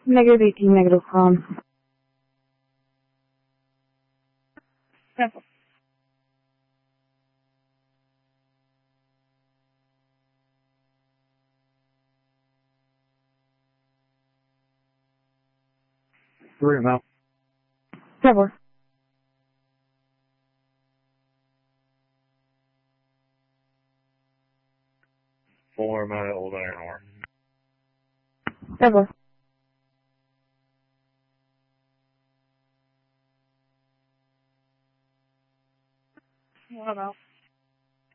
-18, -1. Simple. Three now. Simple. 4 miles an hour. Simple. What else?